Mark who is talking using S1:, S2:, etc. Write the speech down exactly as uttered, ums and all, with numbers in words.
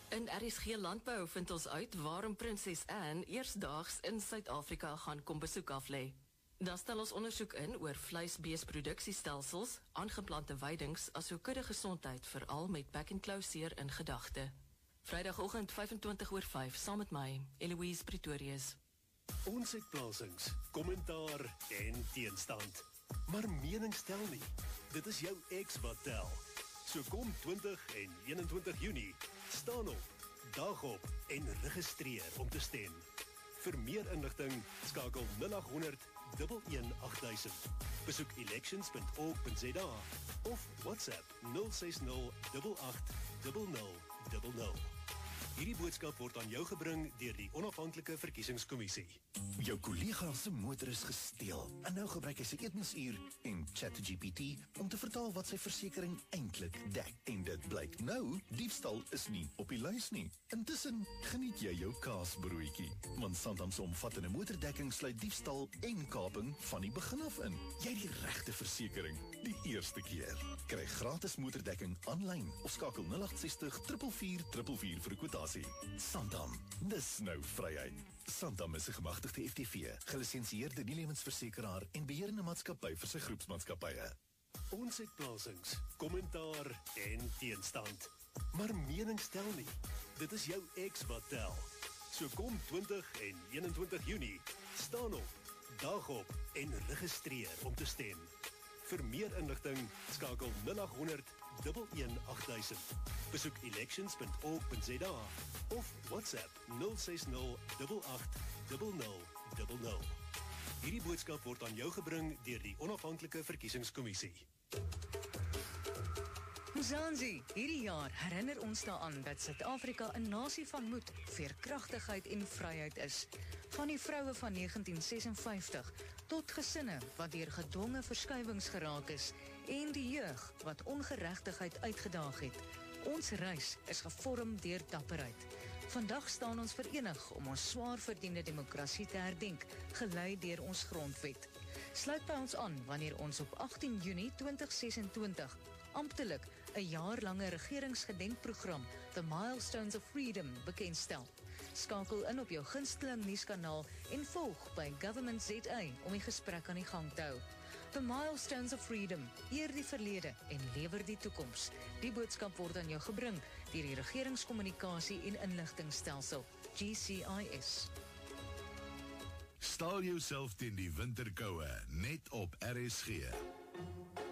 S1: In R S G Landbou vind ons uit waarom Prinses Anne eersdaags in Suid-Afrika gaan kom besoek aflê. Dan stel ons ondersoek in oor vleisbeesproduksiestelsels, aangeplante weidings, asook kudde gesondheid, veral met back and close in gedagte. Vrydagoggend vyfentwintig oor vyf, saam met my, Eloise Pretorius.
S2: Ons het plasings, kommentaar en teenstand. Maar mening stel nie. Dit is jou ex wat tel. So kom twintig en eenentwintig Junie, staan op, dag op en registreer om te stem. Vir meer inligting, skakel nul agt honderd, een een agt duisend. Besoek elections punt org punt za of WhatsApp nul ses nul agt agt nul nul nul nul. Hierdie boodskap word aan jou gebring deur die Onafhanklike Verkiesingskommissie.
S3: Jou kollega se motor is gesteel en nou gebruik hy sy eetmisuur en ChatGPT om te vertaal wat sy versekering eintlik dek. En dit blyk nou, diefstal is nie op die lys nie. Intussen geniet jy jou kaasbroodjie, want Santam se omvattende motordekking sluit diefstal en kaping van die begin af in. Jy het die regte versekering, die eerste keer. Kry gratis motordekking aanlyn of skakel nul agt ses nul vier vier vier vier vir 'n kwotasie. Santam, dis nou vryheid. Santam is 'n gemagtigde F T V, gelisensieerde nie-lewensversekeraar en beheerende maatskappy vir sy groepsmaatskappye.
S2: Ons het plasings, kommentaar en teenstand. Maar mening stel nie. Dit is jou ex wat tel. So kom twintig en eenentwintig Junie, staan op, dag op en registreer om te stem. Vir meer inligting, skakel nul agt honderd, een een agt duisend. Besoek elections punt org punt za of WhatsApp nul ses nul agt agt nul nul nul nul. Hierdie boodskap word aan jou gebring deur die Onafhanklike Verkiesingskommissie.
S4: Mzansi, hierdie jaar herinner ons daaraan dat Suid-Afrika 'n nasie van moed, veerkragtigheid en vryheid is. Van die vroue van negentien ses en vyftig tot gesinne wat deur gedwonge verskuiwings geraak is en die jeug wat ongeregtigheid uitgedaag het. Ons reis is gevorm deur dapperheid. Vandag staan ons verenig om ons swaar verdiende demokrasie te herdenk, gelei deur ons grondwet. Sluit by ons aan wanneer ons op agtien Junie tweeduisend sesentwintig amptelik 'n jaarlange regeringsgedenkprogram, The Milestones of Freedom, bekendstel. Skakel in op jou gunsteling nuuskanaal en volg by Government Z A om die gesprek aan die gang te hou. The Milestones of Freedom, eer die verlede en lewer die toekoms. Die boodskap word aan jou gebring deur die Regeringskommunikasie en Inligtingstelsel, G C I S.
S5: Staal jouself teen die winterkoue, net op R S G.